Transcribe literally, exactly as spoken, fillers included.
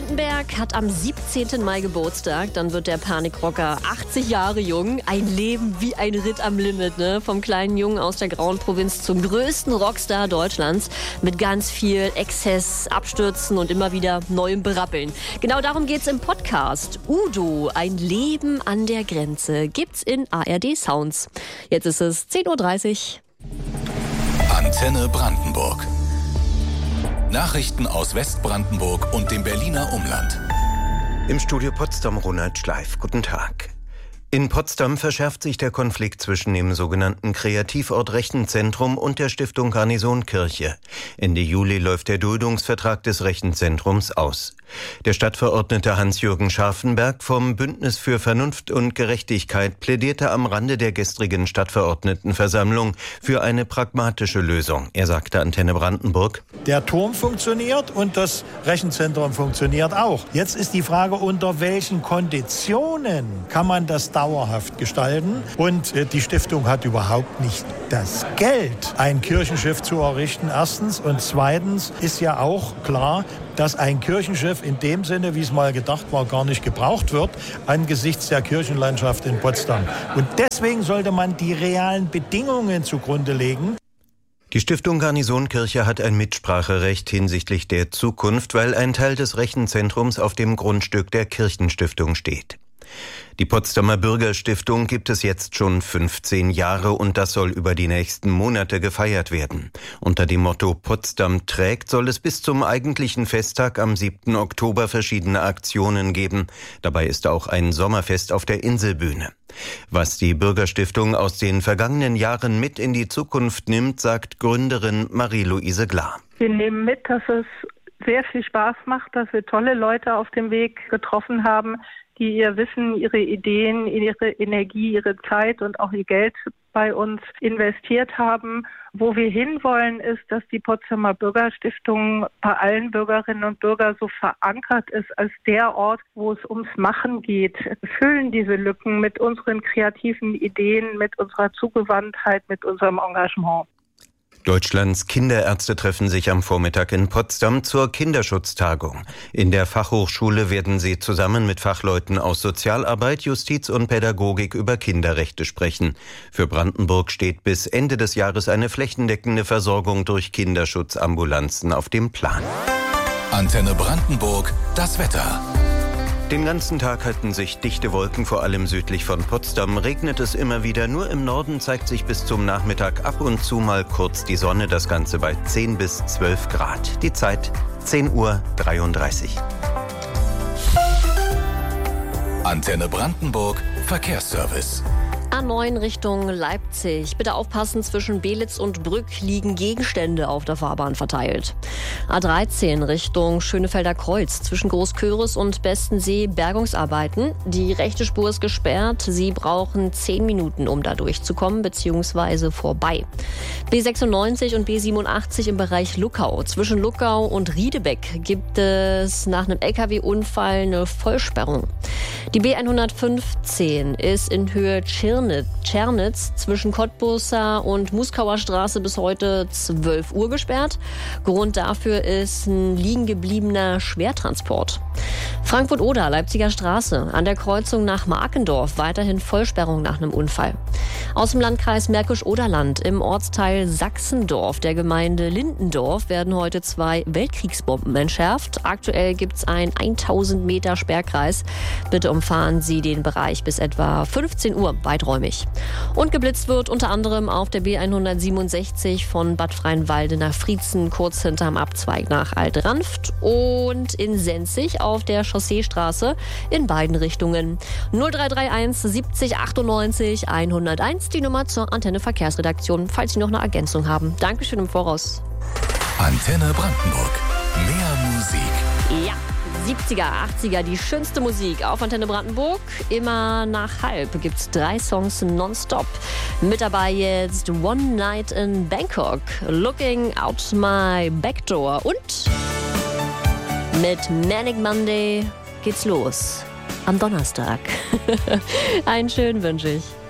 Lindenberg hat am siebzehnten Mai Geburtstag. Dann wird der Panikrocker achtzig Jahre jung. Ein Leben wie ein Ritt am Limit, ne? Vom kleinen Jungen aus der grauen Provinz zum größten Rockstar Deutschlands. Mit ganz viel Exzess, Abstürzen und immer wieder neuem Berappeln. Genau darum geht's im Podcast. Udo, ein Leben an der Grenze, gibt's in A R D Sounds. Jetzt ist es zehn Uhr dreißig. Antenne Brandenburg. Nachrichten aus Westbrandenburg und dem Berliner Umland. Im Studio Potsdam Ronald Schleif. Guten Tag. In Potsdam verschärft sich der Konflikt zwischen dem sogenannten Kreativort Rechenzentrum und der Stiftung Garnison Kirche. Ende Juli läuft der Duldungsvertrag des Rechenzentrums aus. Der Stadtverordnete Hans-Jürgen Scharfenberg vom Bündnis für Vernunft und Gerechtigkeit plädierte am Rande der gestrigen Stadtverordnetenversammlung für eine pragmatische Lösung. Er sagte Antenne Brandenburg: Der Turm funktioniert und das Rechenzentrum funktioniert auch. Jetzt ist die Frage, unter welchen Konditionen kann man das dauerhaft gestalten? Und äh, die Stiftung hat überhaupt nicht das Geld, ein Kirchenschiff zu errichten, erstens. Und zweitens ist ja auch klar, dass ein Kirchenschiff in dem Sinne, wie es mal gedacht war, gar nicht gebraucht wird, angesichts der Kirchenlandschaft in Potsdam. Und deswegen sollte man die realen Bedingungen zugrunde legen. Die Stiftung Garnison Kirche hat ein Mitspracherecht hinsichtlich der Zukunft, weil ein Teil des Rechenzentrums auf dem Grundstück der Kirchenstiftung steht. Die Potsdamer Bürgerstiftung gibt es jetzt schon fünfzehn Jahre und das soll über die nächsten Monate gefeiert werden. Unter dem Motto Potsdam trägt soll es bis zum eigentlichen Festtag am siebten Oktober verschiedene Aktionen geben. Dabei ist auch ein Sommerfest auf der Inselbühne. Was die Bürgerstiftung aus den vergangenen Jahren mit in die Zukunft nimmt, sagt Gründerin Marie-Louise Glar. Wir nehmen mit, dass es sehr viel Spaß macht, dass wir tolle Leute auf dem Weg getroffen haben, die ihr Wissen, ihre Ideen, ihre Energie, ihre Zeit und auch ihr Geld bei uns investiert haben. Wo wir hinwollen, ist, dass die Potsdamer Bürgerstiftung bei allen Bürgerinnen und Bürgern so verankert ist als der Ort, wo es ums Machen geht. Wir füllen diese Lücken mit unseren kreativen Ideen, mit unserer Zugewandtheit, mit unserem Engagement. Deutschlands Kinderärzte treffen sich am Vormittag in Potsdam zur Kinderschutztagung. In der Fachhochschule werden sie zusammen mit Fachleuten aus Sozialarbeit, Justiz und Pädagogik über Kinderrechte sprechen. Für Brandenburg steht bis Ende des Jahres eine flächendeckende Versorgung durch Kinderschutzambulanzen auf dem Plan. Antenne Brandenburg, das Wetter. Den ganzen Tag halten sich dichte Wolken, vor allem südlich von Potsdam. Regnet es immer wieder, nur im Norden zeigt sich bis zum Nachmittag ab und zu mal kurz die Sonne, das Ganze bei zehn bis zwölf Grad. Die Zeit zehn Uhr dreiunddreißig. Antenne Brandenburg, Verkehrsservice. A neun Richtung Leipzig. Bitte aufpassen, zwischen Belitz und Brück liegen Gegenstände auf der Fahrbahn verteilt. A dreizehn Richtung Schönefelder Kreuz. Zwischen Großköris und Bestensee Bergungsarbeiten. Die rechte Spur ist gesperrt. Sie brauchen zehn Minuten, um da durchzukommen bzw. vorbei. B sechsundneunzig und B siebenundachtzig im Bereich Luckau. Zwischen Luckau und Riedebeck gibt es nach einem L K W-Unfall eine Vollsperrung. Die B hundertfünfzehn ist in Höhe Tschirnitz, Tschernitz zwischen Cottbusser und Muskauer Straße bis heute zwölf Uhr gesperrt. Grund dafür ist ein liegen gebliebener Schwertransport. Frankfurt-Oder, Leipziger Straße, an der Kreuzung nach Markendorf weiterhin Vollsperrung nach einem Unfall. Aus dem Landkreis Märkisch-Oderland im Ortsteil Sachsendorf der Gemeinde Lindendorf werden heute zwei Weltkriegsbomben entschärft. Aktuell gibt es einen tausend Meter Sperrkreis. Bitte umfahren Sie den Bereich bis etwa fünfzehn Uhr weiträumig. Und geblitzt wird unter anderem auf der B hundertsiebenundsechzig von Bad Freienwalde nach Friezen, kurz hinterm Abzweig nach Alt-Ranft, und in Senzig auf der Chausseestraße in beiden Richtungen. null drei drei eins siebzig achtundneunzig hunderteins, die Nummer zur Antenne Verkehrsredaktion, falls Sie noch eine Ergänzung haben. Dankeschön im Voraus. Antenne Brandenburg. Mehr Musik. Ja. siebziger, achtziger, die schönste Musik auf Antenne Brandenburg. Immer nach halb gibt's drei Songs nonstop. Mit dabei jetzt One Night in Bangkok, Looking Out My Backdoor und mit Manic Monday geht's los am Donnerstag. Einen schönen wünsche ich.